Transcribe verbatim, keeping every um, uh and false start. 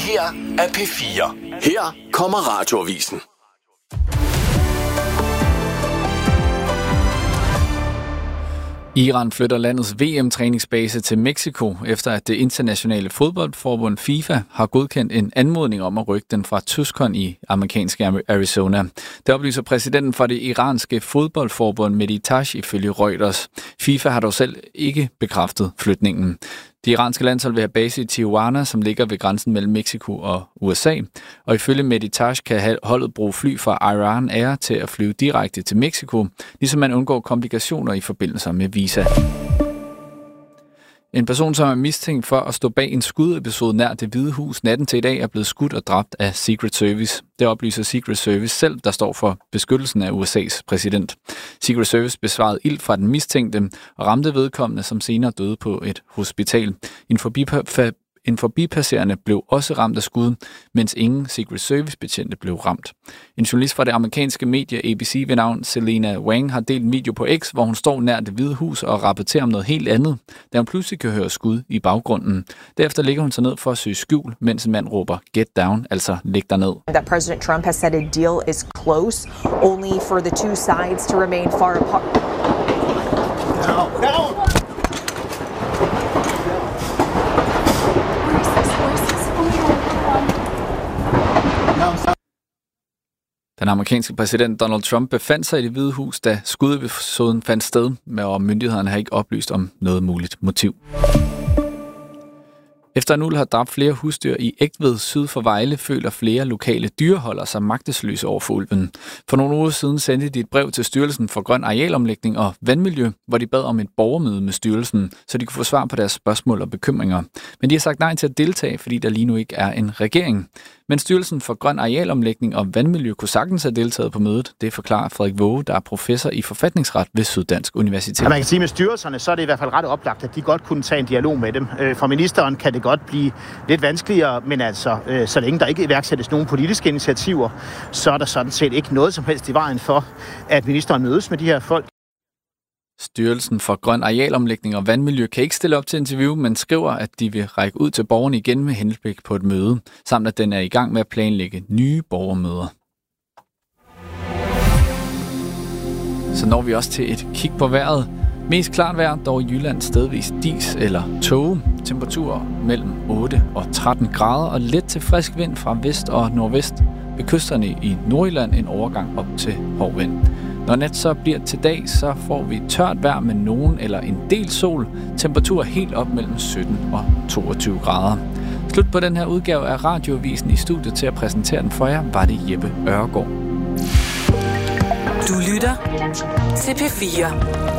her er P fire. Her kommer Radioavisen. Iran flytter landets V M-træningsbase til Mexico, efter at det internationale fodboldforbund FIFA har godkendt en anmodning om at rykke den fra Tucson i amerikanske Arizona. Det oplyser præsidenten for det iranske fodboldforbund Mehdi Tash ifølge Reuters. FIFA har dog selv ikke bekræftet flytningen. Det iranske landshold vil have base i Tijuana, som ligger ved grænsen mellem Mexico og U S A. Og ifølge Mehdi Tash kan holdet bruge fly fra Iran Air til at flyve direkte til Mexico, ligesom man undgår komplikationer i forbindelse med visa. En person, som er mistænkt for at stå bag en skudepisode nær Det Hvide Hus natten til i dag, er blevet skudt og dræbt af Secret Service. Det oplyser Secret Service selv, der står for beskyttelsen af U S A's præsident. Secret Service besvarede ild fra den mistænkte og ramte vedkommende, som senere døde på et hospital. En forbipa- En forbipasserende blev også ramt af skud, mens ingen Secret Service-betjente blev ramt. En journalist fra det amerikanske medie A B C ved navn Selena Wang har delt en video på X, hvor hun står nær Det Hvide Hus og rapporterer om noget helt andet, da hun pludselig kan høre skud i baggrunden. Derefter ligger hun sig ned for at søge skjul, mens en mand råber "Get down", altså "Læg dig ned". That President Trump has said a deal is close, only for the two sides to remain far apart. Down, down. Den amerikanske præsident Donald Trump befandt sig i Det Hvide Hus, da skudepisoden fandt sted, og myndighederne har ikke oplyst om noget muligt motiv. Efter en ulv har dræbt flere husdyr i Egtved syd for Vejle, føler flere lokale dyreholdere sig magtesløse over for ulven. For nogle uger siden sendte de et brev til Styrelsen for Grøn Arealomlægning og Vandmiljø, hvor de bad om et borgermøde med styrelsen, så de kunne få svar på deres spørgsmål og bekymringer. Men de har sagt nej til at deltage, fordi der lige nu ikke er en regering. Men Styrelsen for Grøn Arealomlægning og Vandmiljø kunne sagtens have deltaget på mødet. Det forklarer Frederik Våge, der er professor i forfatningsret ved Syddansk Universitet. Man kan sige, med styrelserne, så er det i hvert fald ret oplagt, at de godt kunne tage en dialog med dem. For ministeren kan det godt blive lidt vanskeligere, men altså, så længe der ikke iværksættes nogen politiske initiativer, så er der sådan set ikke noget som helst i vejen for, at ministeren mødes med de her folk. Styrelsen for Grøn Arealomlægning og Vandmiljø kan ikke stille op til interview, men skriver, at de vil række ud til borgerne igen med henblik på et møde, samt at den er i gang med at planlægge nye borgermøder. Så når vi også til et kig på vejret. Mest klart vejr, dog i Jylland stedvis dis eller tåge. Temperaturer mellem otte og tretten grader og let til frisk vind fra vest og nordvest. Ved kysterne i Nordjylland en overgang op til hård vind. Når nat så bliver til dag, så får vi tørt vejr med nogen eller en del sol. Temperaturer helt op mellem sytten og toogtyve grader. Slut på den her udgave af Radioavisen. I studiet til at præsentere den for jer var det Jeppe Ørgaard. Du lytter til P fire.